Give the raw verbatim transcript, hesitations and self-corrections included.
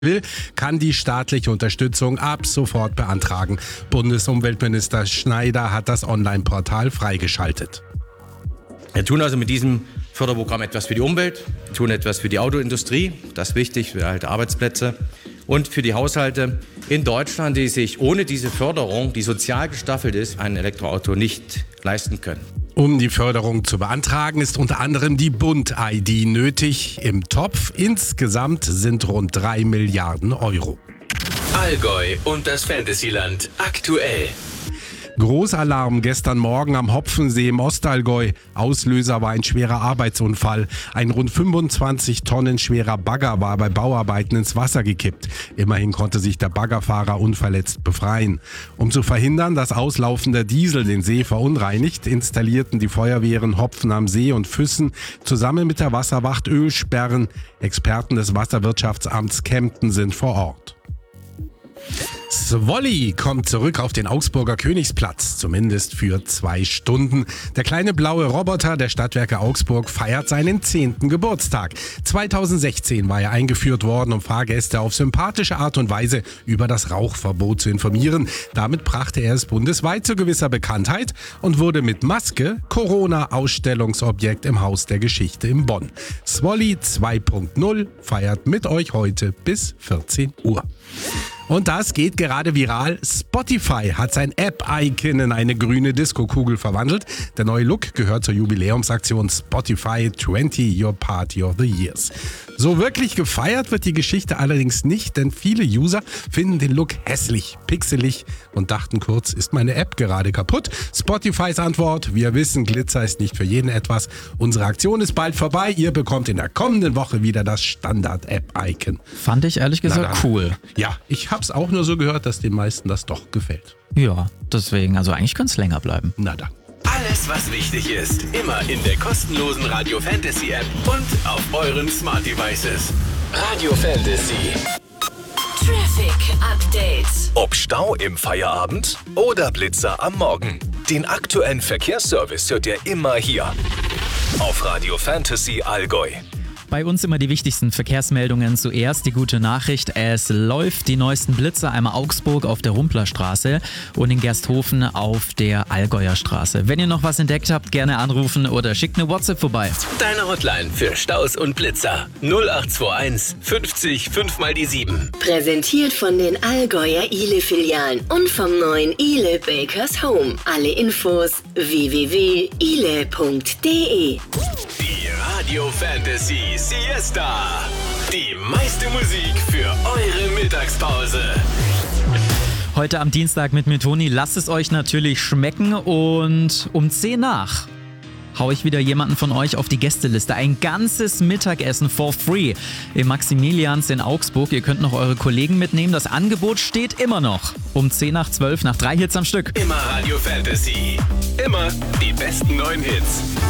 will, kann die staatliche Unterstützung ab sofort beantragen. Bundesumweltminister Schneider hat das Online-Portal freigeschaltet. Wir tun also mit diesem Förderprogramm etwas für die Umwelt, tun etwas für die Autoindustrie, das ist wichtig für alte Arbeitsplätze, und für die Haushalte in Deutschland, die sich ohne diese Förderung, die sozial gestaffelt ist, ein Elektroauto nicht leisten können. Um die Förderung zu beantragen, ist unter anderem die Bund-I D nötig. Im Topf insgesamt sind rund drei Milliarden Euro. Allgäu und das Fantasyland aktuell. Großalarm gestern Morgen am Hopfensee im Ostallgäu. Auslöser war ein schwerer Arbeitsunfall. Ein rund fünfundzwanzig Tonnen schwerer Bagger war bei Bauarbeiten ins Wasser gekippt. Immerhin konnte sich der Baggerfahrer unverletzt befreien. Um zu verhindern, dass auslaufender Diesel den See verunreinigt, installierten die Feuerwehren Hopfen am See und Füssen zusammen mit der Wasserwacht Ölsperren. Experten des Wasserwirtschaftsamts Kempten sind vor Ort. Zwolle kommt zurück auf den Augsburger Königsplatz, zumindest für zwei Stunden. Der kleine blaue Roboter der Stadtwerke Augsburg feiert seinen zehnten Geburtstag. zweitausendsechzehn war er eingeführt worden, um Fahrgäste auf sympathische Art und Weise über das Rauchverbot zu informieren. Damit brachte er es bundesweit zu gewisser Bekanntheit und wurde mit Maske Corona-Ausstellungsobjekt im Haus der Geschichte in Bonn. Zwolle zwei Punkt null feiert mit euch heute bis vierzehn Uhr. Und das geht gerade viral. Spotify hat sein App-Icon in eine grüne Disco-Kugel verwandelt. Der neue Look gehört zur Jubiläumsaktion Spotify zwanzig Your Party of the Years. So wirklich gefeiert wird die Geschichte allerdings nicht, denn viele User finden den Look hässlich, pixelig und dachten kurz, ist meine App gerade kaputt? Spotifys Antwort: Wir wissen, Glitzer ist nicht für jeden etwas. Unsere Aktion ist bald vorbei. Ihr bekommt in der kommenden Woche wieder das Standard-App-Icon. Fand ich ehrlich gesagt cool. Ja, ich hab's auch nur so gehört, dass den meisten das doch gefällt. Ja, deswegen, also eigentlich könnte es länger bleiben. Na dann. Alles, was wichtig ist, immer in der kostenlosen Radio Fantasy App und auf euren Smart Devices. Radio Fantasy. Traffic Update. Ob Stau im Feierabend oder Blitzer am Morgen. Den aktuellen Verkehrsservice hört ihr immer hier auf Radio Fantasy Allgäu. Bei uns immer die wichtigsten Verkehrsmeldungen. Zuerst die gute Nachricht: Es läuft die neuesten Blitzer, einmal Augsburg auf der Rumplerstraße und in Gersthofen auf der Allgäuer Straße. Wenn ihr noch was entdeckt habt, gerne anrufen oder schickt eine WhatsApp vorbei. Deine Hotline für Staus und Blitzer null acht zwei eins fünfzig fünf mal die sieben. Präsentiert von den Allgäuer Ile-Filialen und vom neuen Ile Bakers Home. Alle Infos w w w punkt ile punkt de. Die Radio Fantasy Siesta. Die meiste Musik für eure Mittagspause. Heute am Dienstag mit mir, Toni. Lasst es euch natürlich schmecken und um zehn nach hau ich wieder jemanden von euch auf die Gästeliste. Ein ganzes Mittagessen for free im Maximilians in Augsburg. Ihr könnt noch eure Kollegen mitnehmen. Das Angebot steht immer noch. Um zehn nach zwölf nach drei Hits am Stück. Immer Radio Fantasy. Immer die besten neuen Hits.